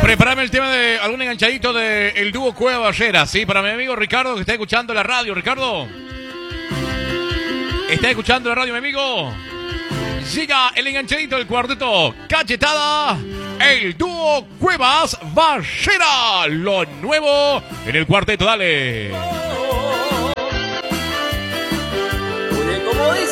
Prepárame el tema de algún enganchadito del dúo Cueva Ballera, ¿sí? Para mi amigo Ricardo que está escuchando la radio. Ricardo, ¿está escuchando la radio, mi amigo? Llega el enganchadito del cuarteto Cachetada, el dúo Cuevas Ballera, lo nuevo en el cuarteto, dale.